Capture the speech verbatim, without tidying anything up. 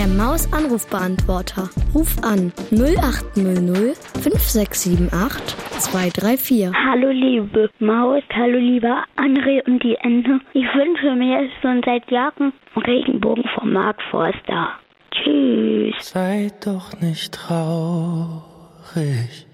Der Maus-Anrufbeantworter. Ruf an null acht null null fünf sechs sieben acht zwei drei vier. Hallo liebe Maus, hallo lieber André und die Ente. Ich wünsche mir schon seit Jahren Regenbogen vom Mark Forster. Tschüss. Seid doch nicht traurig.